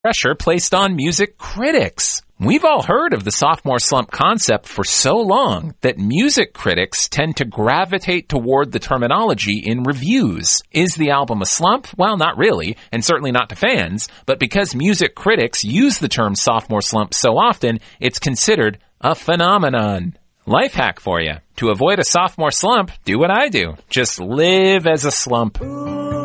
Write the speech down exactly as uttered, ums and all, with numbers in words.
pressure placed on music critics. We've all heard of the sophomore slump concept for so long that music critics tend to gravitate toward the terminology in reviews. Is the album a slump? Well, not really, and certainly not to fans, but because music critics use the term sophomore slump so often, it's considered a phenomenon. Life hack for you. To avoid a sophomore slump, do what I do. Just live as a slump.